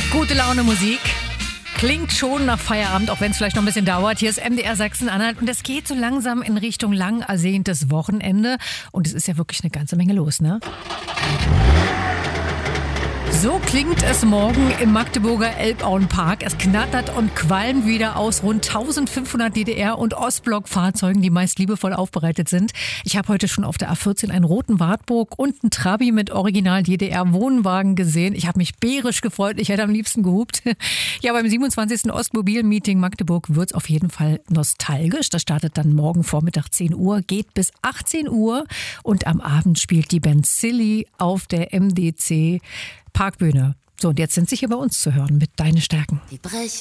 Gute Laune Musik. Klingt schon nach Feierabend, auch wenn es vielleicht noch ein bisschen dauert. Hier ist MDR Sachsen-Anhalt und es geht so langsam in Richtung lang ersehntes Wochenende. Und es ist ja wirklich eine ganze Menge los, ne? So klingt es morgen im Magdeburger Elbauenpark. Es knattert und qualmt wieder aus rund 1500 DDR- und Ostblock-Fahrzeugen, die meist liebevoll aufbereitet sind. Ich habe heute schon auf der A14 einen roten Wartburg und einen Trabi mit original DDR-Wohnwagen gesehen. Ich habe mich bärisch gefreut. Ich hätte am liebsten gehupt. Ja, beim 27. Ostmobil-Meeting Magdeburg wird es auf jeden Fall nostalgisch. Das startet dann morgen Vormittag 10 Uhr, geht bis 18 Uhr und am Abend spielt die Band Silly auf der MDC Parkbühne. So, und jetzt sind sie hier bei uns zu hören mit Deine Stärken.